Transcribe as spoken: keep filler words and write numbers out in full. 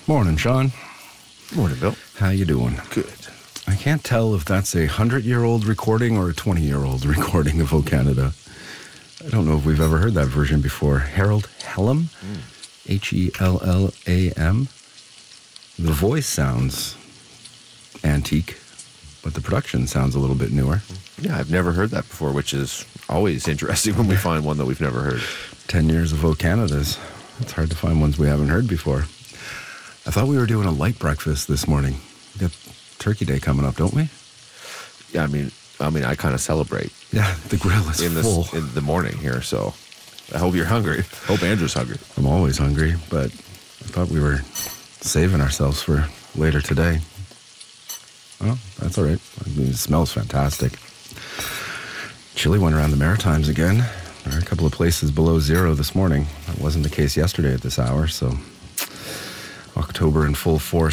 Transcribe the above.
Morning, Sean. Morning, Bill. How you doing? Good. I can't tell if that's a hundred-year-old recording or a twenty-year-old recording of O Canada. I don't know if we've ever heard that version before. Harold Hellam, mm. H E L L A M. The voice sounds antique, but the production sounds a little bit newer. Yeah, I've never heard that before, which is always interesting when we find one that we've never heard. Ten years of O Canadas. It's hard to find ones we haven't heard before. I thought we were doing a light breakfast this morning. We got Turkey Day coming up, don't we? Yeah, I mean, I mean, I kind of celebrate. Yeah, the grill is in full this, in the morning here, so I hope you're hungry. Hope Andrew's hungry. I'm always hungry, but I thought we were saving ourselves for later today. Oh, that's all right. I mean, it smells fantastic. Chilly went around the Maritimes again. There are a couple of places below zero this morning. That wasn't the case yesterday at this hour, so October in full force.